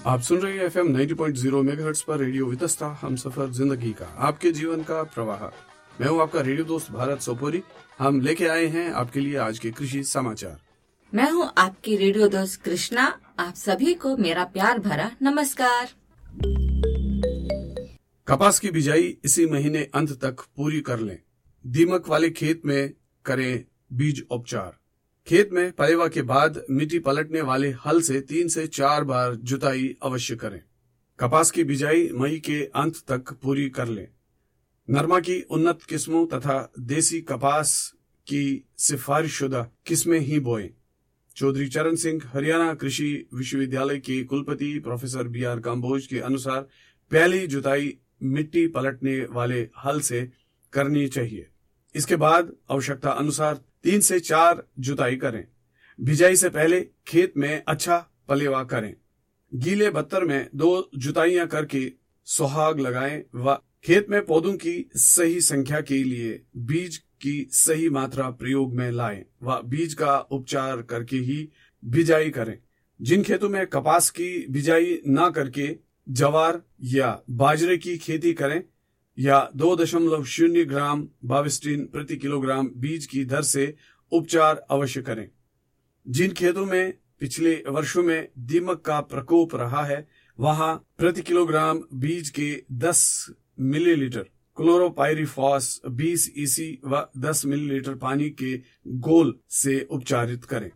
आप सुन रहे हैं FM 90.0 मेगाहर्ट्ज पर रेडियो वितस्ता, हम सफर जिंदगी का, आपके जीवन का प्रवाह। मैं हूं आपका रेडियो दोस्त भारत सोपोरी। हम लेके आए हैं आपके लिए आज के कृषि समाचार। मैं हूं आपकी रेडियो दोस्त कृष्णा। आप सभी को मेरा प्यार भरा नमस्कार। कपास की बिजाई इसी महीने अंत तक पूरी कर लें। दीमक वाले खेत में करें बीज उपचार। खेत में पलेवा के बाद मिट्टी पलटने वाले हल से 3 से 4 बार जुताई अवश्य करें। कपास की बिजाई मई के अंत तक पूरी कर लें। नरमा की उन्नत किस्मों तथा देसी कपास की सिफारिशशुदा किस्में ही बोएं। चौधरी चरण सिंह हरियाणा कृषि विश्वविद्यालय के कुलपति प्रोफेसर BR काम्बोज के अनुसार पहली जुताई मिट्टी पलटने वाले हल से करनी चाहिए। इसके बाद आवश्यकता अनुसार 3 से 4 जुताई करें। बिजाई से पहले खेत में अच्छा पलेवा करें। गीले बत्तर में 2 जुताइयां करके सुहाग लगाएं व खेत में पौधों की सही संख्या के लिए बीज की सही मात्रा प्रयोग में लाएं व बीज का उपचार करके ही बिजाई करें। जिन खेतों में कपास की बिजाई न करके जवार या बाजरे की खेती करें या 2.0 ग्राम बाविस्टिन प्रति किलोग्राम बीज की दर से उपचार अवश्य करें। जिन खेतों में पिछले वर्षों में दीमक का प्रकोप रहा है वहां प्रति किलोग्राम बीज के 10 मिलीलीटर क्लोरोपाइरीफॉस 20 EC व 10 मिलीलीटर पानी के घोल से उपचारित करें।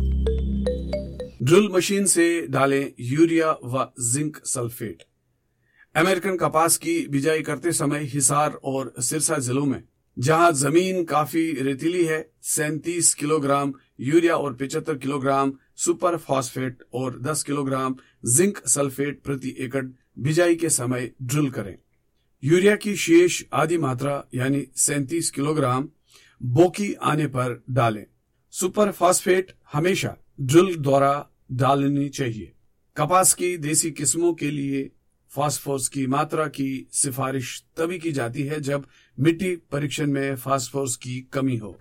ड्रिल मशीन से डालें यूरिया व जिंक सल्फेट। अमेरिकन कपास की बिजाई करते समय हिसार और सिरसा जिलों में जहां जमीन काफी रेतीली है 37 किलोग्राम यूरिया और 75 किलोग्राम सुपर फॉस्फेट और 10 किलोग्राम जिंक सल्फेट प्रति एकड़ बिजाई के समय ड्रिल करें। यूरिया की शेष आधी मात्रा यानी 37 किलोग्राम बोकी आने पर डालें। सुपर फॉस्फेट हमेशा ड्रिल द्वारा डालनी चाहिए। कपास की देसी किस्मों के लिए फास्फोरस की मात्रा की सिफारिश तभी की जाती है जब मिट्टी परीक्षण में फास्फोरस की कमी हो।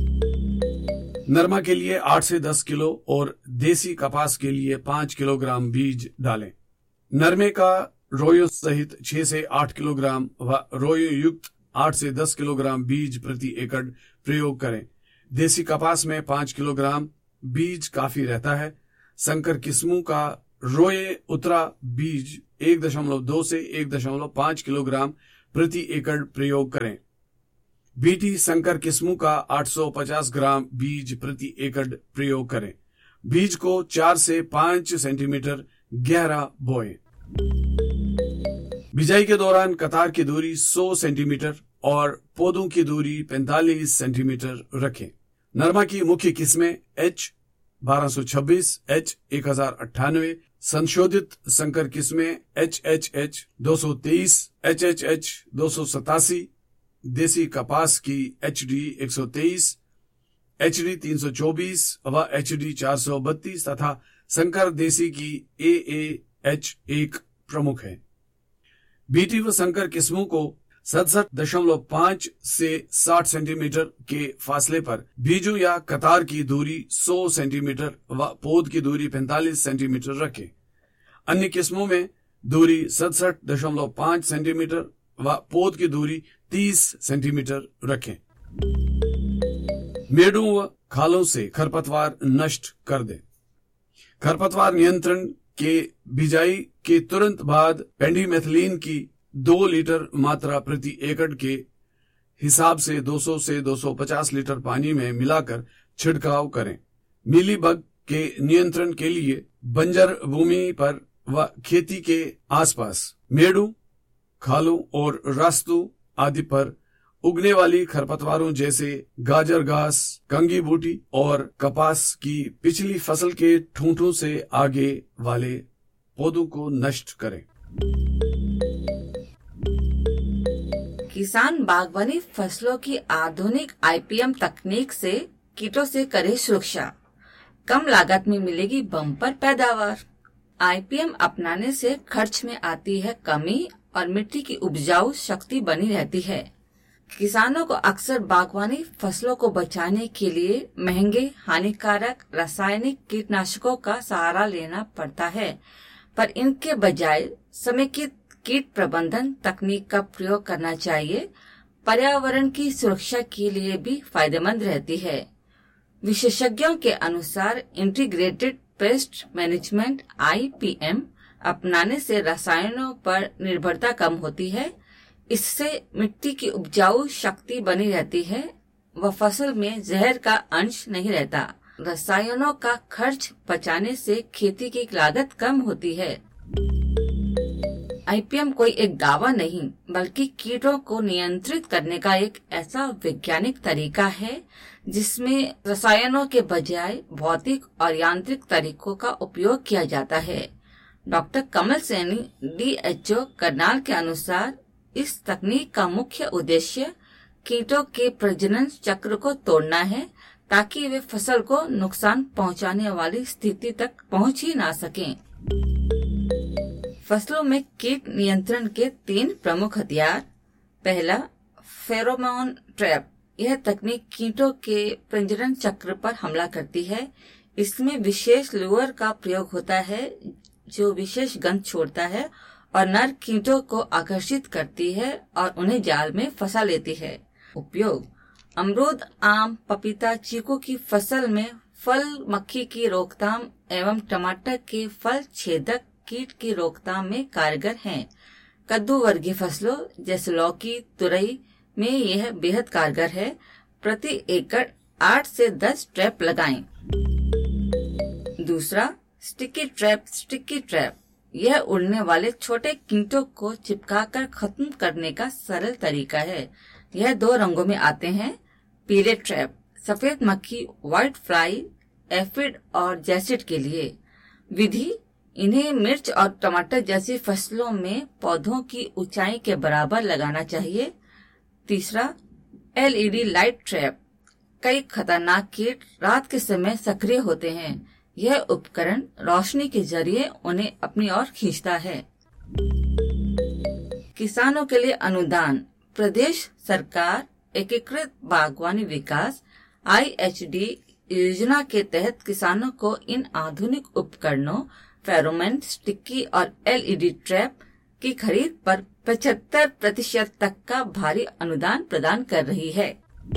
नरमा के लिए 8 से 10 किलो और देसी कपास के लिए 5 किलोग्राम बीज डालें। नरमे का रोयो सहित 6 से 8 किलोग्राम व रोयो युक्त 8 से 10 किलोग्राम बीज प्रति एकड़ प्रयोग करें। देसी कपास में 5 किलोग्राम बीज काफी रहता है। संकर किस्मों का रोये उतरा बीज 1.2 से 1.5 किलोग्राम प्रति एकड़ प्रयोग करें। बीटी संकर किस्मों का 850 ग्राम बीज प्रति एकड़ प्रयोग करें। बीज को 4 से 5 सेंटीमीटर गहरा बोएं। बिजाई के दौरान कतार की दूरी 100 सेंटीमीटर और पौधों की दूरी 45 सेंटीमीटर रखें। नरमा की मुख्य किस्में H1226, H1098, संशोधित संकर किस्में HHH 223, HHH 287, देसी कपास की HD 123, HD 324 व HD 432 तथा संकर देसी की AAH1 प्रमुख है। बीटी व संकर किस्मों को 67.5 से 60 सेंटीमीटर के फासले पर बीजों या कतार की दूरी 100 सेंटीमीटर व पौध की दूरी 45 सेंटीमीटर रखें। अन्य किस्मों में दूरी 67.5 सेंटीमीटर व पौध की दूरी 30 सेंटीमीटर रखें। मेड़ों व खालों से खरपतवार नष्ट कर दें। खरपतवार नियंत्रण के बिजाई के तुरंत बाद पेंडीमेथिलीन की 2 लीटर मात्रा प्रति एकड़ के हिसाब से 200 से 250 लीटर पानी में मिलाकर छिड़काव करें। मीलीबग के नियंत्रण के लिए बंजर भूमि पर व खेती के आसपास मेड़ों, खालों और रास्तों आदि पर उगने वाली खरपतवारों जैसे गाजर घास, कंगी बूटी और कपास की पिछली फसल के ठूंठों से आगे वाले पौधों को नष्ट करें। किसान बागवानी फसलों की आधुनिक IPM तकनीक से कीटों से करे सुरक्षा। कम लागत में मिलेगी बम्पर पैदावार। IPM अपनाने से खर्च में आती है कमी और मिट्टी की उपजाऊ शक्ति बनी रहती है। किसानों को अक्सर बागवानी फसलों को बचाने के लिए महंगे हानिकारक रासायनिक कीटनाशकों का सहारा लेना पड़ता है। पर इनके बजाय समेकित कीट प्रबंधन तकनीक का प्रयोग करना चाहिए। पर्यावरण की सुरक्षा के लिए भी फायदेमंद रहती है। विशेषज्ञों के अनुसार इंटीग्रेटेड पेस्ट मैनेजमेंट IPM अपनाने से रसायनों पर निर्भरता कम होती है। इससे मिट्टी की उपजाऊ शक्ति बनी रहती है व फसल में जहर का अंश नहीं रहता। रसायनों का खर्च बचाने से खेती की लागत कम होती है। IPM कोई एक दावा नहीं बल्कि कीटों को नियंत्रित करने का एक ऐसा वैज्ञानिक तरीका है जिसमें रसायनों के बजाय भौतिक और यांत्रिक तरीकों का उपयोग किया जाता है। डॉक्टर कमल सैनी DHO करनाल के अनुसार इस तकनीक का मुख्य उद्देश्य कीटों के प्रजनन चक्र को तोड़ना है ताकि वे फसल को नुकसान पहुंचाने वाली स्थिति तक पहुंच ही ना सकें। फसलों में कीट नियंत्रण के 3 प्रमुख हथियार। पहला, फेरोमोन ट्रैप। यह तकनीक कीटों के प्रजनन चक्र पर हमला करती है। इसमें विशेष लुअर का प्रयोग होता है जो विशेष गंध छोड़ता है और नर कीटों को आकर्षित करती है और उन्हें जाल में फंसा लेती है। उपयोग: अमरूद, आम, पपीता, चीकू की फसल में फल मक्खी की रोकथाम एवं टमाटर के फल छेदक कीट की रोकथाम में कारगर हैं। कद्दू वर्गीय फसलों जैसे लौकी, तुरई में यह बेहद कारगर है। प्रति एकड़ 8 से 10 ट्रैप लगाएं। दूसरा, स्टिकी ट्रैप। यह उड़ने वाले छोटे कीटों को चिपकाकर खत्म करने का सरल तरीका है। यह 2 रंगों में आते हैं। पीले ट्रैप सफेद मक्खी, व्हाइट फ्लाई, एफिड और जैसिड के लिए। विधि: इन्हें मिर्च और टमाटर जैसी फसलों में पौधों की ऊंचाई के बराबर लगाना चाहिए। तीसरा, LED लाइट ट्रैप। कई खतरनाक कीट रात के समय सक्रिय होते हैं। यह उपकरण रोशनी के जरिए उन्हें अपनी ओर खींचता है। किसानों के लिए अनुदान: प्रदेश सरकार एकीकृत बागवानी विकास IHD योजना के तहत किसानों को इन आधुनिक उपकरणों फेरोमोन स्टिकी और LED ट्रैप की खरीद पर 75% तक का भारी अनुदान प्रदान कर रही है।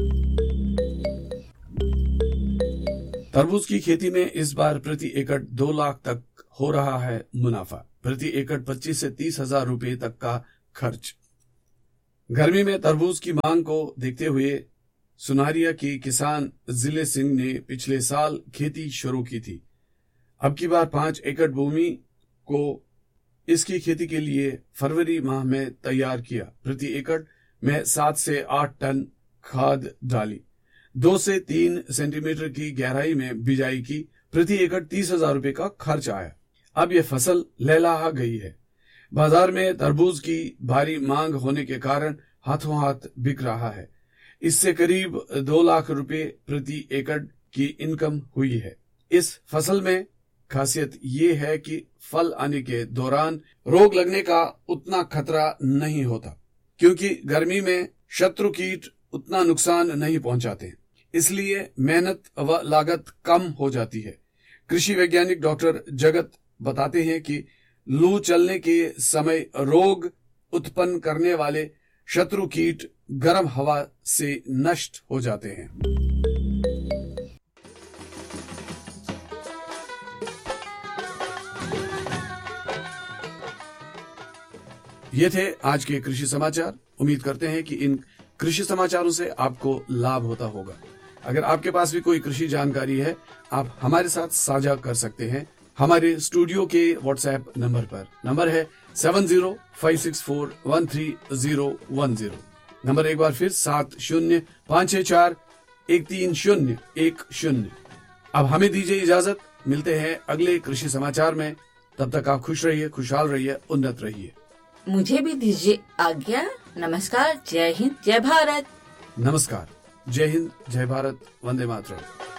तरबूज की खेती में इस बार प्रति एकड़ 2 लाख तक हो रहा है मुनाफा। प्रति एकड़ 25 से 30 हजार रुपए तक का खर्च। गर्मी में तरबूज की मांग को देखते हुए सुनारिया की किसान जिले सिंह ने पिछले साल खेती शुरू की थी। अब की बार 5 एकड़ भूमि को इसकी खेती के लिए फरवरी माह में तैयार किया। प्रति एकड़ में 7 से 8 टन खाद डाली। 2 से 3 सेंटीमीटर की गहराई में बिजाई की। प्रति एकड़ 30,000 रुपए का खर्च आया। अब यह फसल लहलहा गई है। बाजार में तरबूज की भारी मांग होने के कारण हाथों हाथ बिक रहा है। इससे करीब 2 लाख रुपए प्रति एकड़ की इनकम हुई है। इस फसल में खासियत ये है कि फल आने के दौरान रोग लगने का उतना खतरा नहीं होता, क्योंकि गर्मी में शत्रु कीट उतना नुकसान नहीं पहुंचाते, इसलिए मेहनत व लागत कम हो जाती है। कृषि वैज्ञानिक डॉक्टर जगत बताते हैं कि लू चलने के समय रोग उत्पन्न करने वाले शत्रु कीट गर्म हवा से नष्ट हो जाते हैं। ये थे आज के कृषि समाचार। उम्मीद करते हैं कि इन कृषि समाचारों से आपको लाभ होता होगा। अगर आपके पास भी कोई कृषि जानकारी है, आप हमारे साथ साझा कर सकते हैं हमारे स्टूडियो के व्हाट्सएप नंबर पर। नंबर है 7056413010। नंबर एक बार फिर 7056413010। अब हमें दीजिए इजाजत। मिलते हैं अगले कृषि समाचार में। तब तक आप खुश रहिए, खुशहाल रहिए, उन्नत रहिए। मुझे भी दीजिए आज्ञा। नमस्कार। जय हिंद, जय भारत। नमस्कार। जय हिंद, जय भारत, वंदे मातरम।